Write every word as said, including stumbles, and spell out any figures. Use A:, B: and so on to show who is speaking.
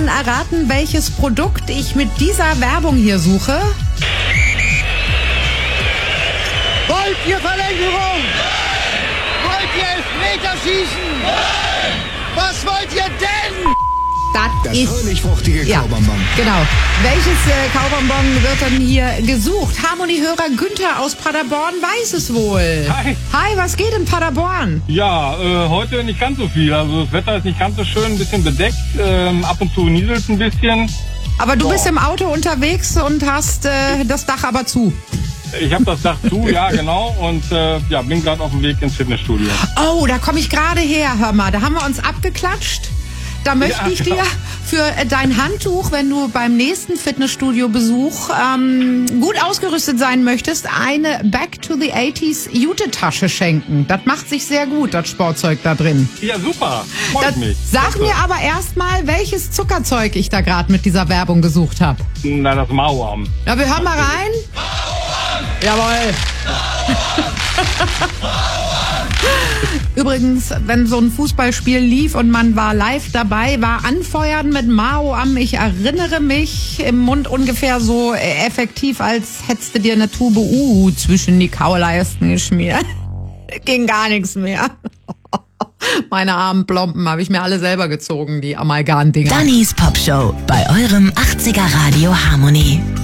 A: nun erraten, welches Produkt ich mit dieser Werbung hier suche?
B: Wollt ihr Verlängerung? Wollt ihr Elfmeterschießen? Was wollt ihr denn?
A: Das,
C: Das
A: ist
C: fröhlich-fruchtige
A: ja,
C: Kaubonbon.
A: genau. Welches äh, Kaubonbon wird dann hier gesucht? Harmoniehörer Günther aus Paderborn weiß es wohl.
D: Hi.
A: Hi, was geht in Paderborn?
D: Ja, äh, heute nicht ganz so viel. Also das Wetter ist nicht ganz so schön, ein bisschen bedeckt. Ähm, ab und zu nieselt es ein bisschen.
A: Aber du
D: Boah.
A: bist im Auto unterwegs und hast äh, das Dach aber zu.
D: Ich habe das Dach zu, ja genau. Und äh, ja, bin gerade auf dem Weg ins Fitnessstudio.
A: Oh, da komme ich gerade her, hör mal. Da haben wir uns abgeklatscht. Da möchte
D: Ja,
A: ich
D: genau.
A: dir für äh, dein Handtuch, wenn du beim nächsten Fitnessstudio-Besuch ähm, gut ausgerüstet sein möchtest, eine Back to the achtziger Jute-Tasche schenken. Das macht sich sehr gut, das Sportzeug da drin.
D: Ja, super. Freut
A: Das,
D: mich.
A: sag
D: Klasse.
A: mir aber erstmal, welches Zuckerzeug ich da gerade mit dieser Werbung gesucht habe.
D: Na, das Mauern.
A: Ja, wir hören mal rein. Jawohl. Übrigens, wenn so ein Fußballspiel lief und man war live dabei, war Anfeuern mit Mao am, ich erinnere mich, im Mund ungefähr so effektiv, als hättest du dir eine Tube Uhu zwischen die Kauleisten geschmiert. Ging gar nichts mehr. Meine armen Plomben habe ich mir alle selber gezogen, die Amalgam-Dinger.
E: Dannys Popshow bei eurem achtziger Radio Harmonie.